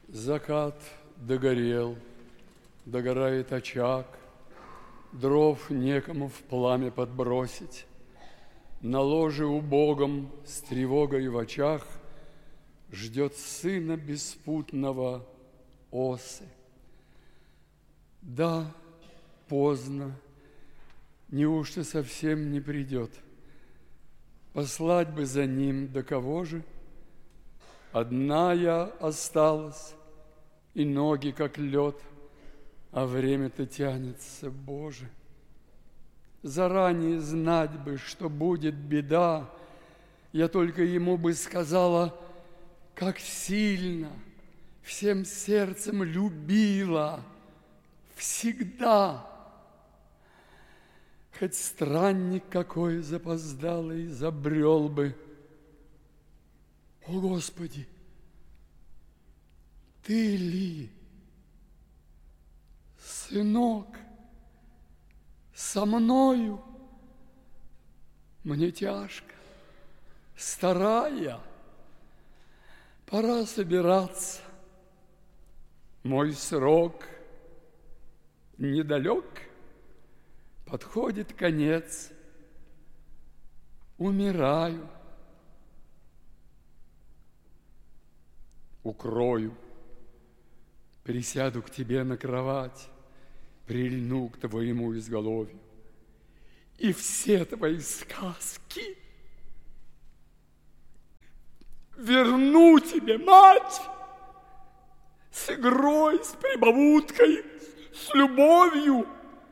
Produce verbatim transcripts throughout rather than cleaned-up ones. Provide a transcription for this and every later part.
Закат догорел, догорает очаг, дров некому в пламя подбросить. На ложе убогом с тревогой в очах ждет сына беспутного осы. Да, поздно, неужто совсем не придет? Послать бы за ним, да кого же? Одна я осталась, и ноги как лед, а время-то тянется, Боже. Заранее знать бы, что будет беда, я только ему бы сказала, как сильно, всем сердцем любила, всегда. Хоть странник какой запоздалый забрел бы. О, Господи, Ты ли, сынок, со мною? Мне тяжко, старая, пора собираться. Мой срок недалек, подходит конец. Умираю. Укрою, присяду к тебе на кровать, прильну к твоему изголовью. И все твои сказки верну тебе, мать, с игрой, с прибауткой, с любовью.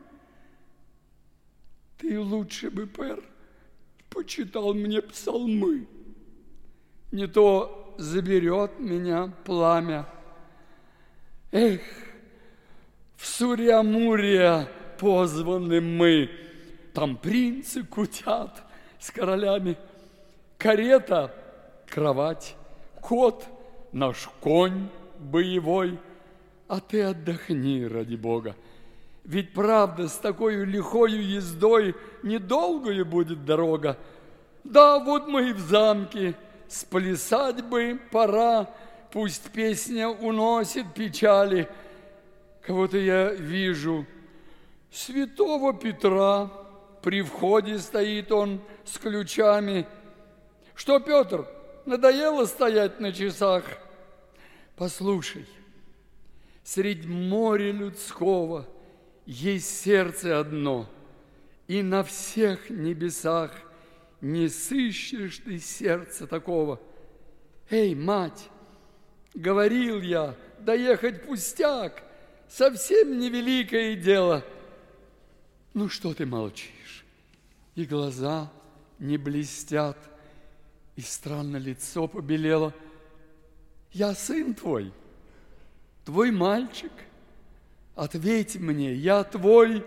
Ты лучше бы, Пэр, почитал мне псалмы. Не то заберет меня пламя. Эх, в Сурья-Мурья позваны мы. Там принцы кутят с королями. Карета, кровать, кот, наш конь боевой. А ты отдохни, ради Бога. Ведь правда, с такой лихою ездой недолгою будет дорога. Да, вот мы и в замке. Сплясать бы пора, пусть песня уносит печали. Кого-то я вижу, святого Петра, при входе стоит он с ключами. Что, Петр, надоело стоять на часах? Послушай, средь моря людского есть сердце одно, и на всех небесах не сыщешь ты сердца такого. Эй, мать, говорил я, доехать пустяк, совсем невеликое дело. Ну, что ты молчишь? И глаза не блестят, и странно лицо побелело. Я сын твой, твой мальчик. Ответь мне, я твой.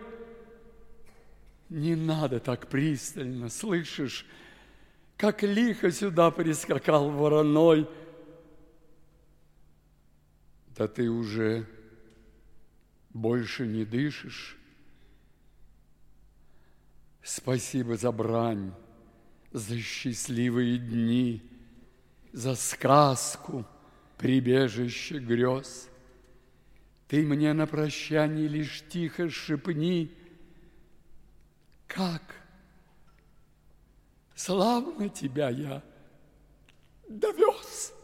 Не надо так пристально, слышишь, как лихо сюда прискакал вороной. Да ты уже больше не дышишь. Спасибо за брань, за счастливые дни, за сказку, прибежище грез. Ты мне на прощание лишь тихо шепни, как славно тебя я довез.